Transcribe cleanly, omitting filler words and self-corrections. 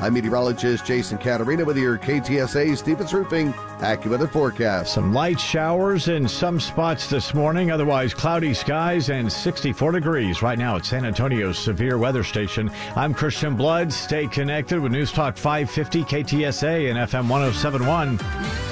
I'm meteorologist Jason Caterina with your KTSA Stevens Roofing AccuWeather forecast. Some light showers in some spots this morning, otherwise cloudy skies and 64 degrees right now at San Antonio's severe weather station. I'm Christian Blood. Stay connected with News Talk 550 KTSA and FM 1071.